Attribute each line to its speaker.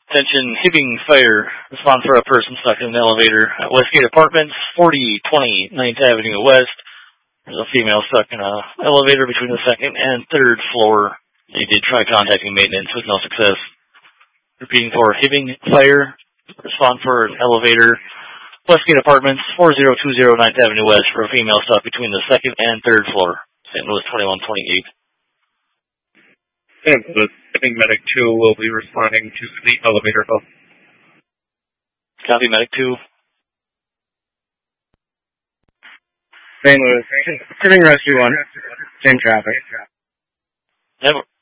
Speaker 1: Attention, Hibbing Fire. Respond for a person stuck in an elevator at Westgate Apartments, 4020 9th Avenue West. There's a female stuck in an elevator between the second and third floor. They did try contacting maintenance with no success. Repeating for Hibbing Fire. Respond for an elevator. Westgate Apartments, 4020 9th Avenue West for a female stuck between the second and third floor. St. Louis 2128.
Speaker 2: St. Louis, Hibbing Medic 2 will be responding to the elevator call.
Speaker 1: Copy, Medic 2.
Speaker 3: St. Louis, Hibbing Rescue 1. Same traffic.